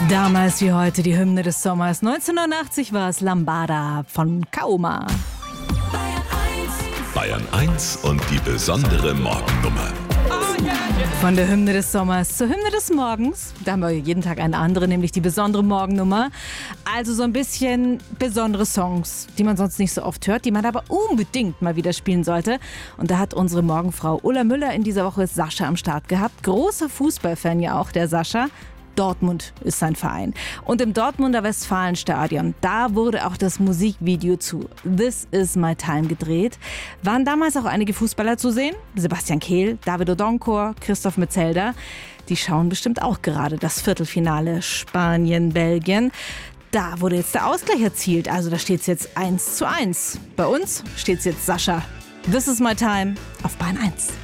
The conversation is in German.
Damals wie heute die Hymne des Sommers. 1980 war es Lambada von Kaoma. Bayern 1 und die besondere Morgennummer. Von der Hymne des Sommers zur Hymne des Morgens. Da haben wir jeden Tag eine andere, nämlich die besondere Morgennummer. Also so ein bisschen besondere Songs, die man sonst nicht so oft hört, die man aber unbedingt mal wieder spielen sollte. Und da hat unsere Morgenfrau Ulla Müller in dieser Woche Sascha am Start gehabt. Großer Fußballfan ja auch, der Sascha. Dortmund ist sein Verein. Und im Dortmunder Westfalenstadion, da wurde auch das Musikvideo zu This Is My Time gedreht. Waren damals auch einige Fußballer zu sehen. Sebastian Kehl, David Odonkor, Christoph Metzelder. Die schauen bestimmt auch gerade das Viertelfinale Spanien-Belgien. Da wurde jetzt der Ausgleich erzielt. Also da steht es jetzt 1:1. Bei uns steht es jetzt Sascha. This Is My Time auf Bayern 1.